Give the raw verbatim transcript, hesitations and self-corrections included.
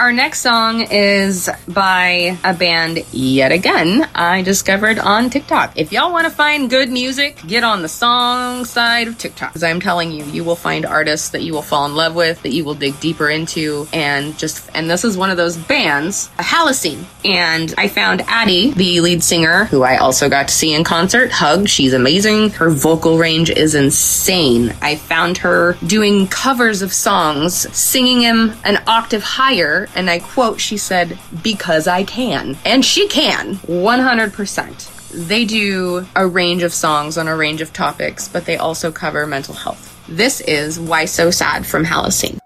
Our next song is by a band, yet again, I discovered on TikTok. If y'all want to find good music, get on the song side of TikTok. As I'm telling you, you will find artists that you will fall in love with, that you will dig deeper into, and just, and this is one of those bands, Halocene. And I found Addie, the lead singer, who I also got to see in concert, hug. She's amazing. Her vocal range is insane. I found her doing covers of songs, singing them an octave higher, and I quote, she said, "Because I can." And she can, one hundred percent. They do a range of songs on a range of topics, but they also cover mental health. This is Why So Sad from Halocene.